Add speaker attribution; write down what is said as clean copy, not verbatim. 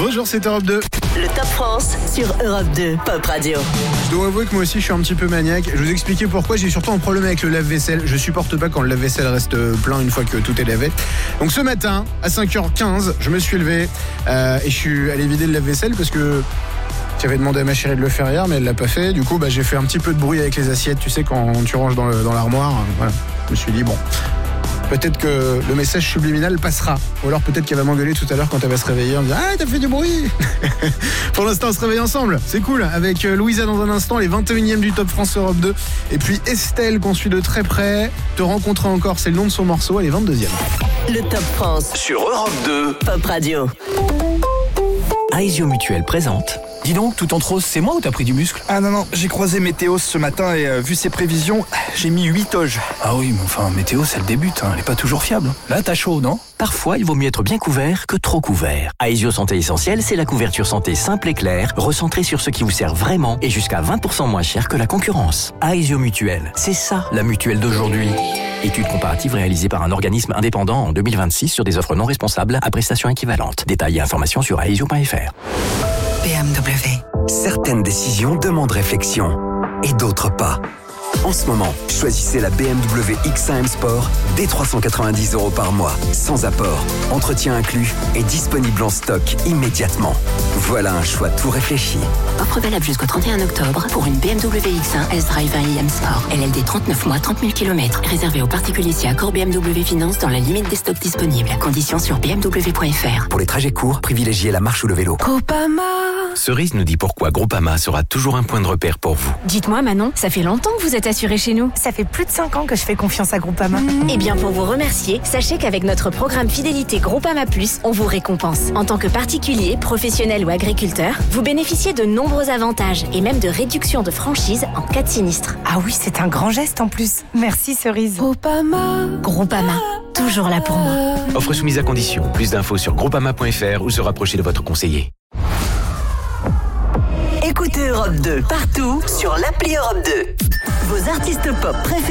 Speaker 1: Bonjour, c'est Europe 2.
Speaker 2: Le Top France sur Europe 2 Pop Radio.
Speaker 1: Je dois avouer que moi aussi je suis un petit peu maniaque. Je vais vous expliquer pourquoi. J'ai surtout un problème avec le lave-vaisselle. Je supporte pas quand le lave-vaisselle reste plein une fois que tout est lavé. Donc ce matin, à 5h15, je me suis levé et je suis allé vider le lave-vaisselle parce que j'avais demandé à ma chérie de le faire hier, mais elle l'a pas fait. Du coup, j'ai fait un petit peu de bruit avec les assiettes. Tu sais, quand tu ranges dans l'armoire. Voilà. Je me suis dit, bon, peut-être que le message subliminal passera. Ou alors peut-être qu'elle va m'engueuler tout à l'heure quand elle va se réveiller en disant « Ah, t'as fait du bruit !» Pour l'instant, on se réveille ensemble. C'est cool. Avec Louisa dans un instant, les 21e du Top France Europe 2. Et puis Estelle, qu'on suit de très près. Te rencontrer encore, c'est le nom de son morceau. Elle est 22e.
Speaker 2: Le Top France
Speaker 3: Sur Europe 2.
Speaker 2: Pop Radio.
Speaker 4: Aesio Mutuel présente. Dis donc, tout en rose, c'est moi ou t'as pris du muscle?
Speaker 5: Ah non, j'ai croisé Météos ce matin et vu ses prévisions, j'ai mis 8 oges.
Speaker 4: Ah oui, mais enfin, Météo, c'est le début, elle est pas toujours fiable. Là, t'as chaud, non? Parfois, il vaut mieux être bien couvert que trop couvert. Aesio Santé Essentielle, c'est la couverture santé simple et claire, recentrée sur ce qui vous sert vraiment et jusqu'à 20% moins cher que la concurrence. Aesio Mutuel, c'est ça, la mutuelle d'aujourd'hui. Étude comparative réalisée par un organisme indépendant en 2026 sur des offres non responsables à prestations équivalentes. Détails et informations sur aesio.fr.
Speaker 6: BMW.
Speaker 7: Certaines décisions demandent réflexion et d'autres pas. En ce moment, choisissez la BMW X1 M Sport dès 390 € par mois, sans apport, entretien inclus et disponible en stock immédiatement. Voilà un choix tout réfléchi.
Speaker 6: Offre valable jusqu'au 31 octobre pour une BMW X1 S-Drive 1 IM Sport. LLD 39 mois, 30 000 km. Réservé aux particuliers si accord BMW Finance dans la limite des stocks disponibles. Conditions sur bmw.fr.
Speaker 7: Pour les trajets courts, privilégiez la marche ou le vélo.
Speaker 8: Groupama.
Speaker 4: Cerise nous dit pourquoi Groupama sera toujours un point de repère pour vous.
Speaker 8: Dites-moi Manon, ça fait longtemps que vous êtes assurée chez nous.
Speaker 9: Ça fait plus de 5 ans que je fais confiance à Groupama.
Speaker 8: Eh bien, pour vous remercier, sachez qu'avec notre programme Fidélité Groupama Plus, on vous récompense. En tant que particulier, professionnel ou agriculteur, vous bénéficiez de nombreux avantages et même de réductions de franchise en cas de sinistre.
Speaker 9: Ah oui, c'est un grand geste en plus. Merci Cerise.
Speaker 8: Groupama, toujours là pour moi.
Speaker 4: Offre soumise à condition. Plus d'infos sur groupama.fr ou se rapprocher de votre conseiller.
Speaker 2: Écoutez Europe 2 partout sur l'appli Europe 2. Vos artistes pop préférés.